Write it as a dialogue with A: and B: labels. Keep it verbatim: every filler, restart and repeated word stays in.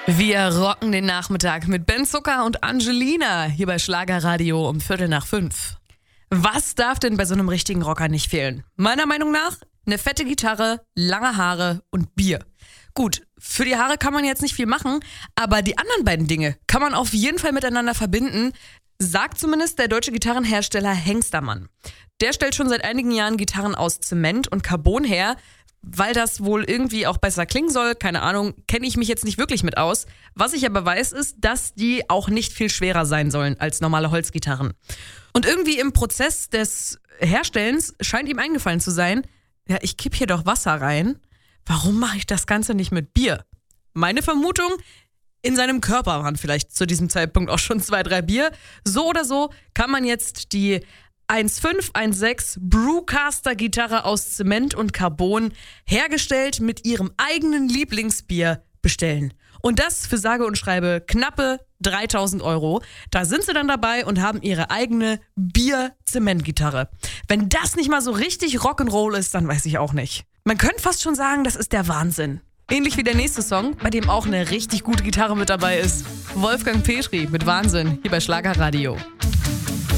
A: Wir rocken den Nachmittag mit Ben Zucker und Angelina hier bei Schlagerradio um Viertel nach fünf. Was darf denn bei so einem richtigen Rocker nicht fehlen? Meiner Meinung nach eine fette Gitarre, lange Haare und Bier. Gut, für die Haare kann man jetzt nicht viel machen, aber die anderen beiden Dinge kann man auf jeden Fall miteinander verbinden, sagt zumindest der deutsche Gitarrenhersteller Hengstermann. Der stellt schon seit einigen Jahren Gitarren aus Zement und Carbon her, weil das wohl irgendwie auch besser klingen soll. Keine Ahnung, kenne ich mich jetzt nicht wirklich mit aus. Was ich aber weiß, ist, dass die auch nicht viel schwerer sein sollen als normale Holzgitarren. Und irgendwie im Prozess des Herstellens scheint ihm eingefallen zu sein, ja, ich kipp hier doch Wasser rein. Warum mache ich das Ganze nicht mit Bier? Meine Vermutung, in seinem Körper waren vielleicht zu diesem Zeitpunkt auch schon zwei, drei Bier. So oder so kann man jetzt die eins fünf eins sechs Brewcaster Gitarre aus Zement und Carbon hergestellt mit ihrem eigenen Lieblingsbier bestellen. Und das für sage und schreibe knappe dreitausend Euro. Da sind sie dann dabei und haben ihre eigene Bier-Zement-Gitarre. Wenn das nicht mal so richtig Rock'n'Roll ist, dann weiß ich auch nicht. Man könnte fast schon sagen, das ist der Wahnsinn. Ähnlich wie der nächste Song, bei dem auch eine richtig gute Gitarre mit dabei ist. Wolfgang Petri mit Wahnsinn hier bei Schlagerradio.